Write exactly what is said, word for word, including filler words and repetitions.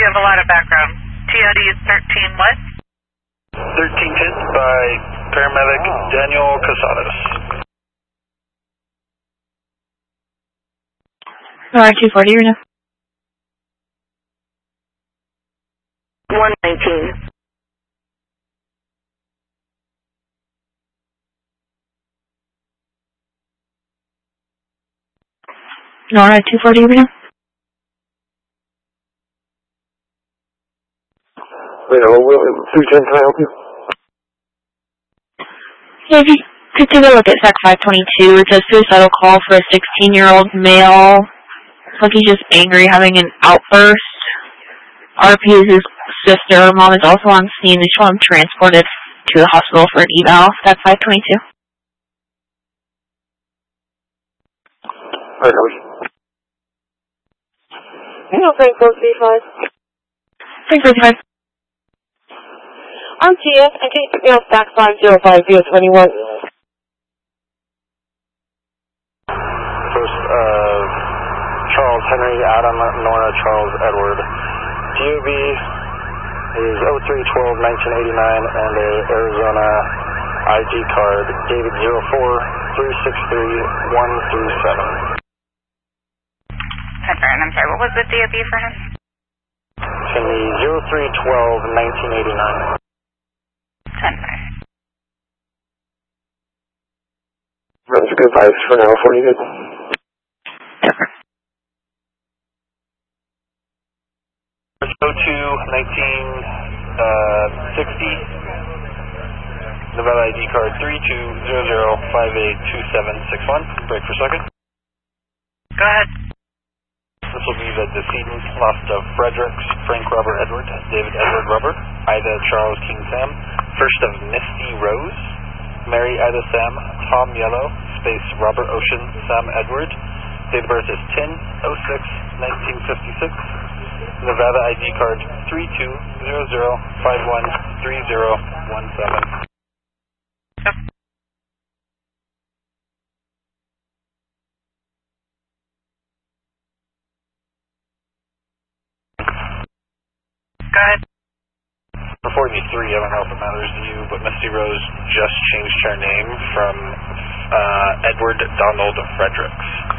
have a lot of background. T O D thirteen what? thirteen hit by paramedic oh. Daniel Casados. Alright, two forty, you're now. one nineteen. Alright, two forty, you're now. Wait, three ten, can I help you? Yeah, if you could take a look at S E C five twenty-two, it's a suicidal call for a sixteen-year-old male. Looks like he's just angry, having an outburst. R P is his sister. Mom is also on scene. They want him transported to the hospital for an eval. S E C five twenty-two. Alright, how are you? You know Frankfurt C five? Frankfurt C five. I'm Tia, and can you put me on S A C five oh five zero twenty-one? First, uh, Charles Henry, Adam, Nora, Charles, Edward. D O B is oh three twelve nineteen eighty-nine and a Arizona I D card, dated zero four three six three one three seven. Confirm, I'm sorry, what was the D O B for him? It's going to be zero three twelve nineteen eighty-nine. ten five. That's a good vibes for now, for you good? oh two nineteen sixty, Nevada I D card three two zero zero five eight two seven six one. Break for a second. Go ahead. This will be the decedent, lost of Fredericks, Frank Robert Edward, David Edward Robert, Ida Charles King Sam, first of Misty Rose, Mary Ida Sam, Tom Yellow, space Robert Ocean Sam Edward, date of birth is ten oh six nineteen fifty-six, Nevada I D card three two zero zero five one three zero one seven. Go ahead. For forty-three, I don't know if it matters to you, but Misty Rose just changed her name from uh, Edward Donald Fredericks.